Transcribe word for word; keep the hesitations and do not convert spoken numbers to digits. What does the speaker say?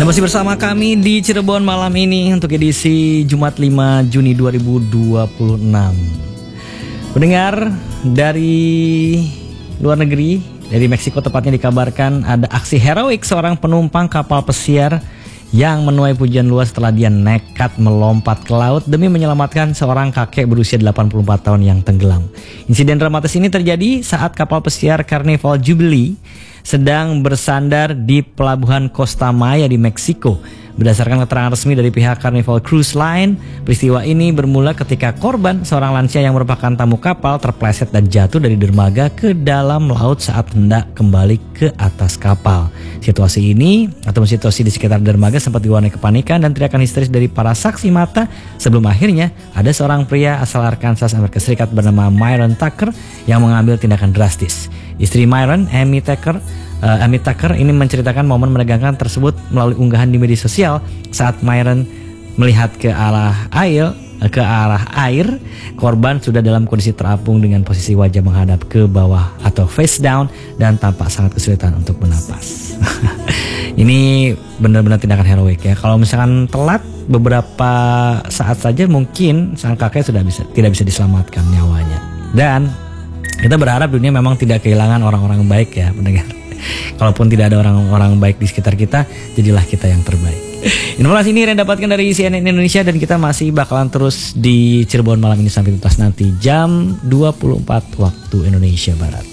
Anda masih bersama kami di Cirebon malam ini untuk edisi Jumat lima Juni dua ribu dua puluh enam. Pendengar dari luar negeri, dari Meksiko tepatnya, dikabarkan ada aksi heroik seorang penumpang kapal pesiar yang menuai pujian luas setelah dia nekat melompat ke laut demi menyelamatkan seorang kakek berusia delapan puluh empat tahun yang tenggelam. Insiden dramatis ini terjadi saat kapal pesiar Carnival Jubilee sedang bersandar di pelabuhan Costa Maya di Meksiko. Berdasarkan keterangan resmi dari pihak Carnival Cruise Line, peristiwa ini bermula ketika korban, seorang lansia yang merupakan tamu kapal, terpleset dan jatuh dari dermaga ke dalam laut saat hendak kembali ke atas kapal. Situasi ini atau situasi di sekitar dermaga sempat diwarnai kepanikan dan teriakan histeris dari para saksi mata sebelum akhirnya ada seorang pria asal Arkansas, Amerika Serikat bernama Myron Tucker yang mengambil tindakan drastis. Istri Myron, Amy Tucker, Uh, Amy Tucker ini menceritakan momen menegangkan tersebut melalui unggahan di media sosial saat Myron melihat ke arah air, ke arah air, korban sudah dalam kondisi terapung dengan posisi wajah menghadap ke bawah atau face down dan tampak sangat kesulitan untuk bernapas. Ini benar-benar tindakan heroik ya. Kalau misalkan telat beberapa saat saja mungkin sang kakek sudah bisa tidak bisa diselamatkan nyawanya. Dan kita berharap dunia memang tidak kehilangan orang-orang baik ya, pendengar. Kalaupun tidak ada orang-orang baik di sekitar kita, jadilah kita yang terbaik. Informasi ini Ren dapatkan dari C N N Indonesia dan kita masih bakalan terus di Cirebon malam ini sampai tuntas nanti jam dua puluh empat waktu Indonesia Barat.